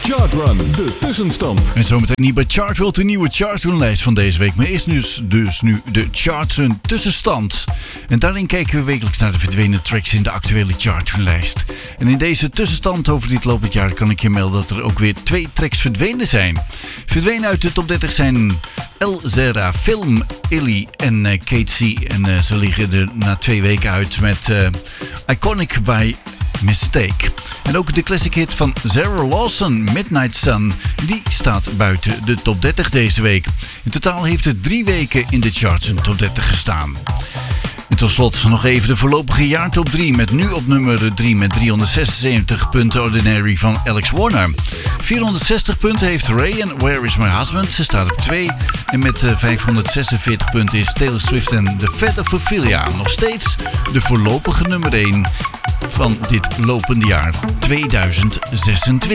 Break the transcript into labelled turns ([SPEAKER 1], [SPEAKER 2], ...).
[SPEAKER 1] Chartrun, de tussenstand.
[SPEAKER 2] En zometeen niet bij Chartworld, de nieuwe Chartrun-lijst van deze week. Maar eerst dus nu de Chartrun tussenstand. En daarin kijken we wekelijks naar de verdwenen tracks in de actuele Chartrun-lijst. En in deze tussenstand over dit lopend jaar kan ik je melden dat er ook weer 2 tracks verdwenen zijn. Verdwenen uit de top 30 zijn El Zera, Film, Illy en Kate C. En ze liggen er na 2 weken uit met Iconic by Mistake. En ook de classic hit van Zara Larsson, Midnight Sun, die staat buiten de top 30 deze week. In totaal heeft het 3 weken in de charts in de top 30 gestaan. En tot slot nog even de voorlopige jaartop 3 met nu op nummer 3 met 376 punten Ordinary van Alex Warner. 460 punten heeft Ray en Where Is My Husband, ze staat op 2. En met 546 punten is Taylor Swift en The Fat of Ophelia nog steeds de voorlopige nummer 1 van dit lopende jaar 2026.